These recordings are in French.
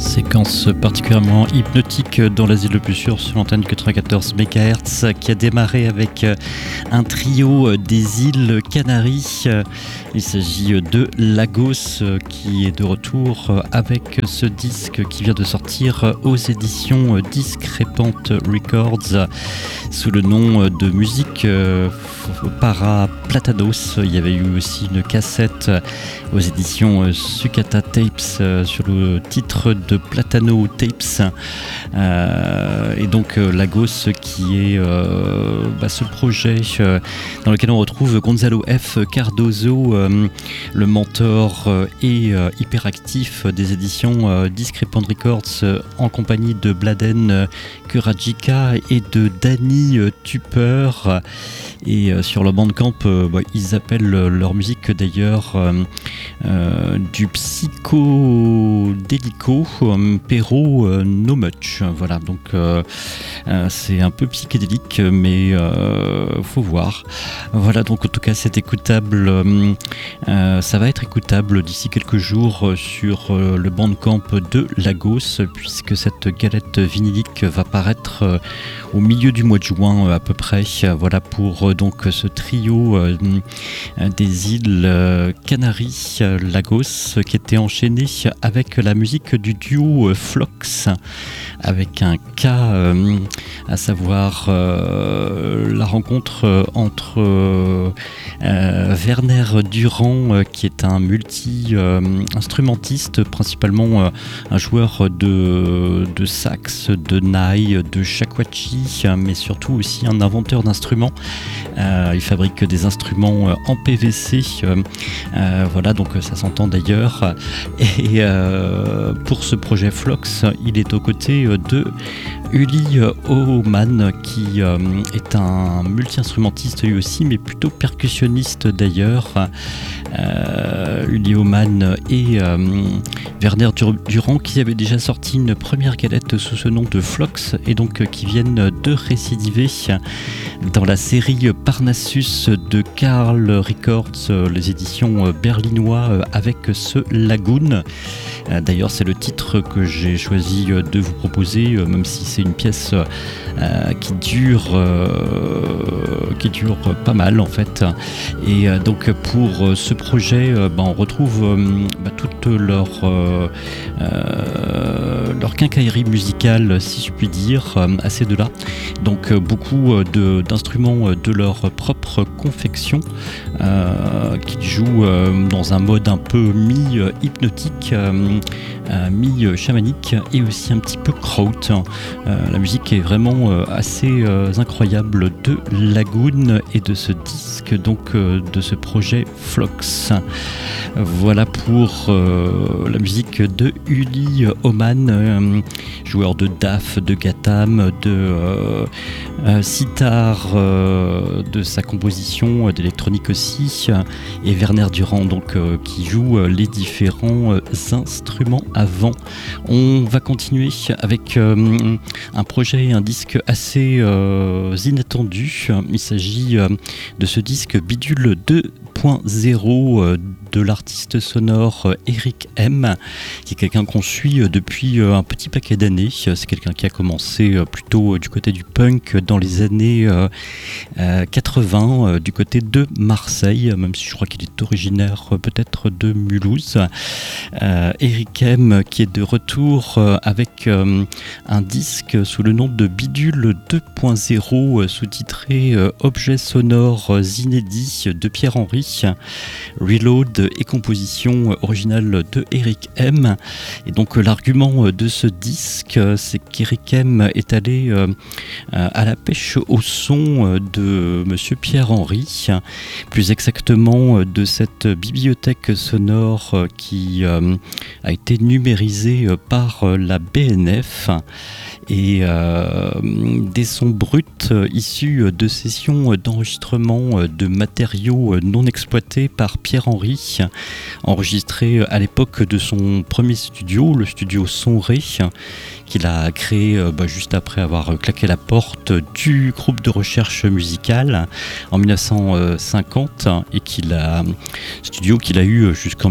Séquence particulièrement hypnotique dans l'asile le plus sûr sur l'antenne du 94 MHz qui a démarré avec un trio des îles Canaries. Il s'agit de Lagos qui est de retour avec ce disque qui vient de sortir aux éditions Discrepant Records sous le nom de Musique para Platanos. Il y avait eu aussi une cassette aux éditions Sucata Tapes sur le titre de Platano Tapes, et donc Lagos qui est ce projet dans lequel on retrouve Gonzalo F. Cardozo, le mentor et hyperactif des éditions Discrepant Records, en compagnie de Bladen Kurajica et de Danny Tupper. Et sur le Bandcamp, ils appellent leur musique d'ailleurs du psychodélico, pero no much. Voilà, donc c'est un peu psychédélique, mais faut voir. Voilà, donc en tout cas c'est écoutable, ça va être écoutable d'ici quelques jours sur le Bandcamp de Lagos, puisque cette galette vinylique va paraître au milieu du mois de juin à peu près. Voilà pour donc ce trio des îles Canaries, Lagos, qui était enchaîné avec la musique du duo Flox, avec un cas, à savoir la rencontre entre Werner Durand, qui est un multi-instrumentiste, principalement un joueur de sax, de nai, de shakuhachi, mais surtout aussi un inventeur d'instruments. Il fabrique des instruments en PVC, voilà, donc ça s'entend d'ailleurs. Et pour ce projet Flox, il est aux côtés de Uli Oman, qui est un multi-instrumentiste lui aussi, mais plutôt percussionniste d'ailleurs. Uli Oman et Werner Durand, qui avaient déjà sorti une première galette sous ce nom de Flox, et donc qui viennent de récidiver dans la série Parnassus de Carl Records, les éditions berlinois, avec ce Lagoon. D'ailleurs, c'est le titre que j'ai choisi de vous proposer, même si c'est une pièce qui dure pas mal en fait. Et donc pour ce projet, on retrouve toute leur quincaillerie musicale, si je puis dire, à ces deux-là. Donc beaucoup d'instruments de leur propre confection, qui jouent dans un mode un peu mi-hypnotique, mi-chamanique, et aussi un petit peu kraut. La musique est vraiment assez incroyable de Lagoon et de ce disque, donc de ce projet Flox. Voilà pour la musique de Uli Oman, joueur de daf, de gatam, de sitar, de sa composition, d'électronique aussi, et Werner Durand, donc qui joue les différents instruments avant. On va continuer avec un projet, un disque assez inattendu. Il s'agit de ce disque Bidule 2.0 de l'artiste sonore Eric M, qui est quelqu'un qu'on suit depuis un petit paquet d'années. C'est quelqu'un qui a commencé plutôt du côté du punk dans les années 80, du côté de Marseille, même si je crois qu'il est originaire peut-être de Mulhouse. Eric M qui est de retour avec un disque sous le nom de Bidule 2.0, sous-titré Objets sonores inédits de Pierre-Henry, Reload et composition originale de Eric M. Et donc l'argument de ce disque, c'est qu'Eric M est allé à la pêche au son de Monsieur Pierre-Henry, plus exactement de cette bibliothèque sonore qui a été numérisée par la BNF, et des sons bruts issus de sessions d'enregistrement de matériaux non exploités par Pierre-Henry, enregistré à l'époque de son premier studio, le studio Sonré, qu'il a créé juste après avoir claqué la porte du groupe de recherche musicale en 1950 et studio qu'il a eu jusqu'en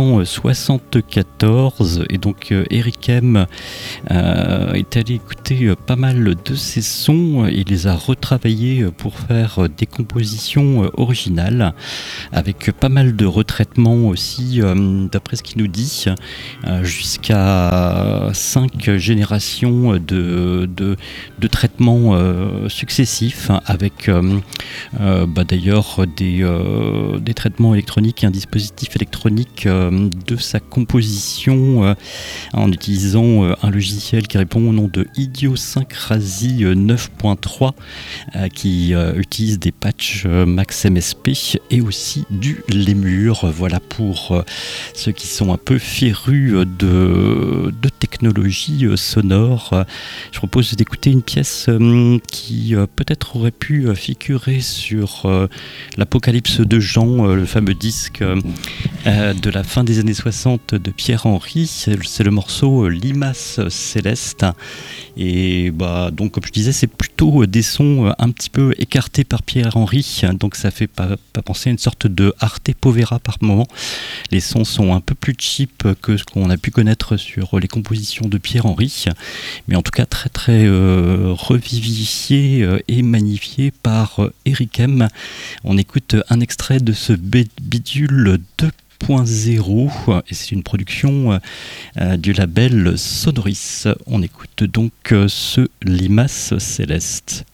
1974. Et donc Eric M est allé écouter pas mal de ses sons et les a retravaillés pour faire des compositions originales avec pas mal de retraitements aussi, d'après ce qu'il nous dit, jusqu'à 5 générations de traitements successifs avec d'ailleurs des traitements électroniques et un dispositif électronique de sa composition en utilisant un logiciel qui répond au nom de Idiosyncrasie 9.3 qui utilise des patchs Max MSP et aussi du Lemur. Voilà pour ceux qui sont un peu férus de technologie sonore. Je propose d'écouter une pièce qui peut-être aurait pu figurer sur l'Apocalypse de Jean, le fameux disque de la fin des années 60 de Pierre Henry. C'est le morceau Limace Céleste. Et donc comme je disais, c'est plutôt des sons un petit peu écartés par Pierre Henry, donc ça fait pas penser à une sorte de Arte Povera par moment. Les sons sont un peu plus cheap que ce qu'on a pu connaître sur les compositions de Pierre Henry, mais en tout cas très très revivifié et magnifié par Eric M. On écoute un extrait de ce bidule 2.0 et c'est une production du label Sonoris. On écoute donc ce Limace Céleste.